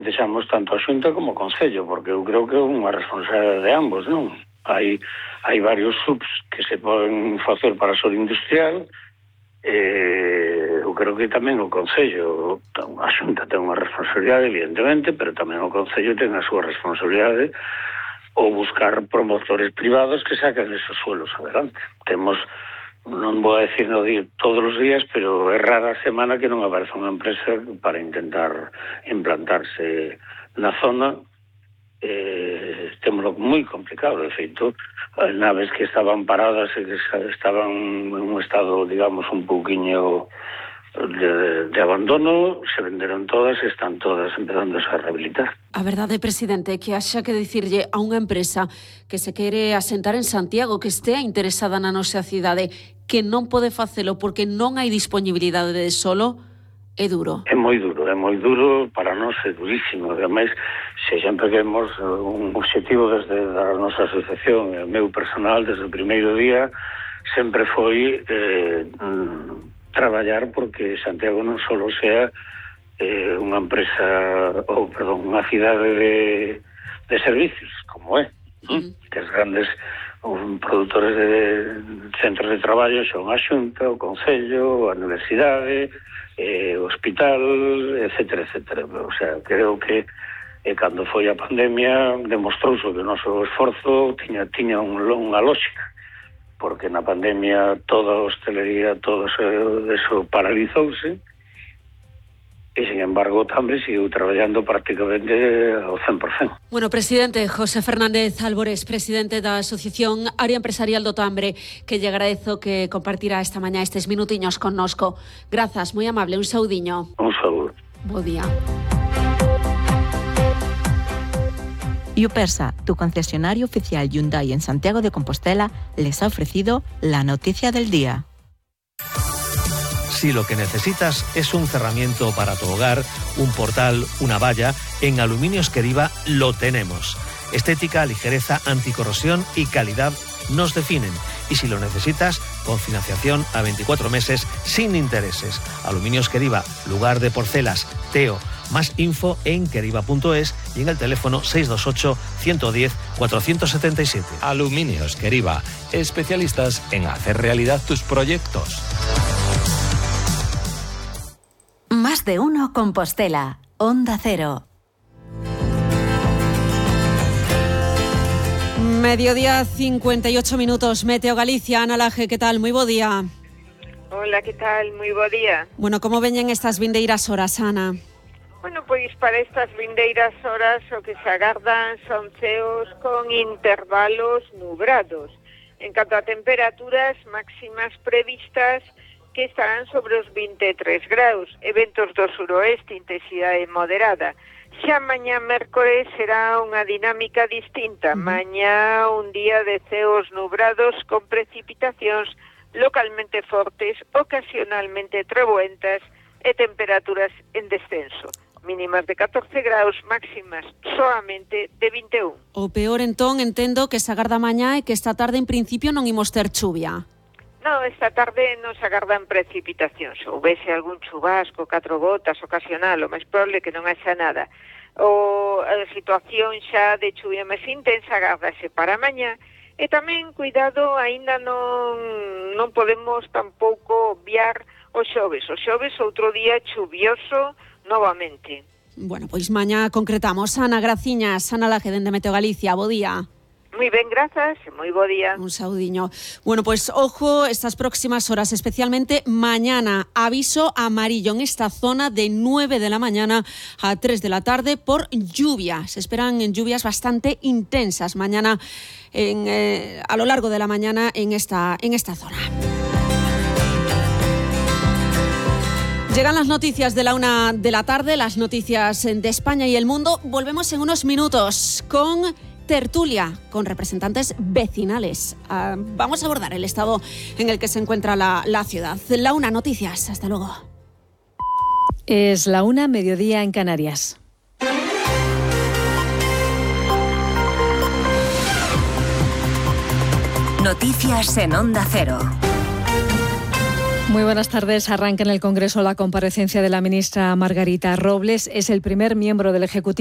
Deixamos tanto a Xunta como o Concello, porque eu creo que é unha responsabilidade de ambos, non? Hai varios subs que se poden facer para a zona industrial. Eu creo que tamén o Concello, a Xunta ten unha responsabilidade, evidentemente, pero tamén o Concello ten a súa responsabilidade ou buscar promotores privados que saquen esos suelos adelante. Temos, non vou a decir todos os días, pero é rara a semana que non aparece unha empresa para intentar implantarse na zona. Témoslo moi complicado, de feito, naves que estaban paradas e que estaban en un estado, digamos, un pouquiño de abandono, se venderon todas e están todas empezándose a rehabilitar. A verdade, presidente, que haxa que dicirlle a unha empresa que se quere asentar en Santiago, que estea interesada na nosa cidade, que non pode facelo porque non hai disponibilidade de solo, é duro. É moi duro, para nós é durísimo. Ademais, se sempre vemos un objetivo desde a nosa asociación, o meu personal, desde o primeiro día, sempre foi traballar porque Santiago non só sea unha empresa, unha cidade de servicios, como é, que as grandes produtores de centros de traballo son a Xunta, o Concello, a Universidade, o hospital, etcétera, etcétera. O sea, creo que cando foi a pandemia demostrouse que o noso esforzo tiña unha lógica, porque na pandemia toda a hostelería, todo eso paralizouse, e, sin embargo, tamén seguiu traballando prácticamente ao 100%. Bueno, presidente José Fernández Álvarez, presidente da Asociación Área Empresarial do Tambre, que lle agradezo que compartirá esta mañá estes minutiños connosco. Grazas, moi amable, un saudiño. Un saúdo. Bo día. Yupersa, tu concesionario oficial Hyundai en Santiago de Compostela, les ha ofrecido la noticia del día. Si lo que necesitas es un cerramiento para tu hogar, un portal, una valla, en Aluminios Queriva lo tenemos. Estética, ligereza, anticorrosión y calidad nos definen. Y si lo necesitas, con financiación a 24 meses sin intereses. Aluminios Queriva, lugar de porcelas, Teo. Más info en queriva.es y en el teléfono 628 110 477. Aluminios Queriva, especialistas en hacer realidad tus proyectos. Más de uno Compostela, Onda Cero. Mediodía, 58 minutos. Meteo Galicia, Ana Laje, ¿qué tal? Muy bo día. Hola, ¿qué tal? Muy bo día. Bueno, como veñen estas vindeiras horas, Ana? Bueno, pois para estas vindeiras horas o que se agardan son ceos con intervalos nubrados. En canto a temperaturas máximas previstas que estarán sobre os 23 graus, eventos do suroeste, intensidade moderada. Xa mañá mércores será unha dinámica distinta. Mañá un día de ceos nubrados con precipitacións localmente fortes, ocasionalmente treboentas e temperaturas en descenso. Mínimas de 14 graus, máximas soamente de 21. O peor entón entendo que se agarda mañá e que esta tarde en principio non imos ter chuvia. No, esta tarde non se agardan precipitacións. Houvese algún chubasco, 4 gotas ocasional, o máis probable que non haxa nada. A situación xa de chuvia máis intensa agardase para mañá. E tamén, cuidado, aínda non podemos tampouco obviar o xoves. O xoves outro día chuvioso novamente. Bueno, pois mañá concretamos. Ana, graciñas. Ana Laje, dende Meteo Galicia. Bo día. Moi ben, grazas, moi bo día. Un saudiño. Bueno, pues ojo estas próximas horas, especialmente mañana. Aviso amarillo en esta zona de 9 de la mañana a 3 de la tarde por lluvia. Se esperan lluvias bastante intensas mañana a lo largo de la mañana en esta zona. Llegan las noticias de la 1 de la tarde, las noticias de España y el mundo. Volvemos en unos minutos con tertulia con representantes vecinales. Vamos a abordar el estado en el que se encuentra la ciudad. La 1 Noticias. Hasta luego. Es la 1, mediodía en Canarias. Noticias en Onda Cero. Muy buenas tardes. Arranca en el Congreso la comparecencia de la ministra Margarita Robles. Es el primer miembro del Ejecutivo